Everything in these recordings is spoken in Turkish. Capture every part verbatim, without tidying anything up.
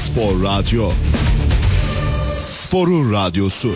Spor Radyo, Sporun radyosu.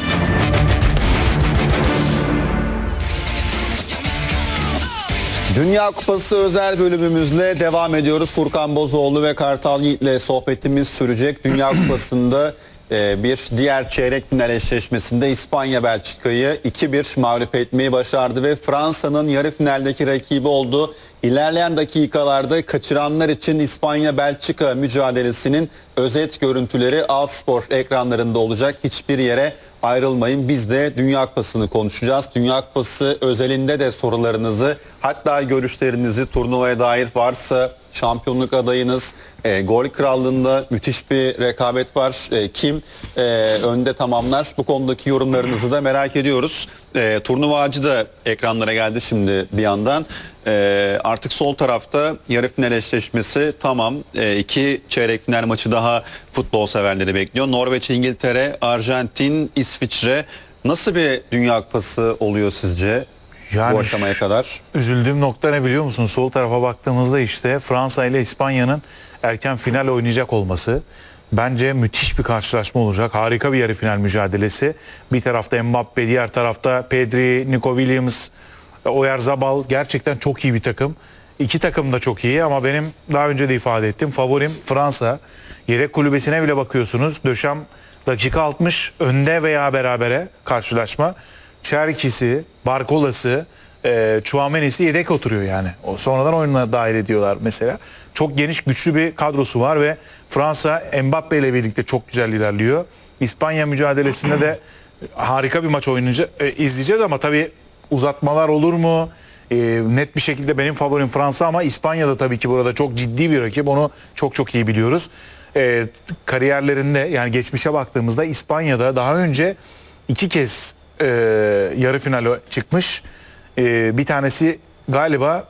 Dünya Kupası özel bölümümüzle devam ediyoruz. Furkan Bozoğlu ve Kartal Yiğit'le sohbetimiz sürecek. Dünya Kupası'nda bir diğer çeyrek final eşleşmesinde İspanya Belçika'yı iki bir mağlup etmeyi başardı ve Fransa'nın yarı finaldeki rakibi oldu. İlerleyen dakikalarda kaçıranlar için İspanya-Belçika mücadelesinin özet görüntüleri A Spor ekranlarında olacak. Hiçbir yere ayrılmayın. Biz de Dünya Kupası'nı konuşacağız. Dünya Kupası özelinde de sorularınızı, hatta görüşlerinizi, turnuvaya dair varsa şampiyonluk adayınız, e, gol krallığında müthiş bir rekabet var. E, kim e, önde tamamlar? Bu konudaki yorumlarınızı da merak ediyoruz. E, turnuva ağacı da ekranlara geldi şimdi bir yandan. E, artık sol tarafta yarı final eşleşmesi tamam. E, iki çeyrek final maçı daha futbol severleri bekliyor. Norveç, İngiltere, Arjantin, İsviçre. Nasıl bir Dünya Kupası oluyor sizce? Yani bu aşamaya kadar. Üzüldüğüm nokta ne biliyor musun? Sol tarafa baktığımızda işte Fransa ile İspanya'nın erken final oynayacak olması. Bence müthiş bir karşılaşma olacak. Harika bir yarı final mücadelesi. Bir tarafta Mbappe, diğer tarafta Pedri, Nico Williams, Oyarzabal, gerçekten çok iyi bir takım. İki takım da çok iyi ama benim daha önce de ifade ettim. Favorim Fransa. Yedek kulübesine bile bakıyorsunuz. Döşem dakika altmış önde veya berabere karşılaşma. Çerkisi, Barkola'sı, e, Chouameni'si yedek oturuyor yani. O sonradan oyuna dahil ediyorlar mesela. Çok geniş, güçlü bir kadrosu var ve Fransa Mbappe ile birlikte çok güzel ilerliyor. İspanya mücadelesinde de harika bir maç oynayacağız, e, izleyeceğiz ama tabii uzatmalar olur mu? E, net bir şekilde benim favorim Fransa ama İspanya'da tabii ki burada çok ciddi bir rakip. Onu çok çok iyi biliyoruz. E, kariyerlerinde, yani geçmişe baktığımızda İspanya'da daha önce iki kez e, yarı finale çıkmış. E, bir tanesi galiba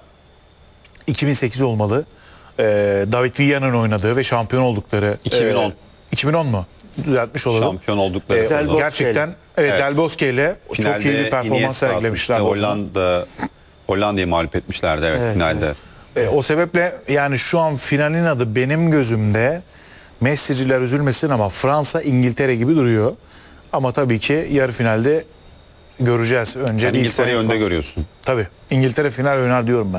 iki bin sekiz olmalı. E, David Villa'nın oynadığı ve şampiyon oldukları. iki bin on. E, iki bin on mu? Düzeltmiş olalım. Şampiyon oldukları. E, sezon. gerçekten evet, Evet. Del Bosque ile çok iyi bir performans Iniesta sergilemişler. atmıştı. o zaman. Hollanda Hollanda'yı mağlup etmişlerdi evet, Evet, finalde. E, o sebeple yani şu an finalin adı benim gözümde, Messi'ciler üzülmesin ama Fransa İngiltere gibi duruyor. Ama tabii ki yarı finalde göreceğiz. Önce Sen bir İngiltere'yi İspanya, önde Fransa. görüyorsun. Tabii İngiltere final oynar diyorum ben.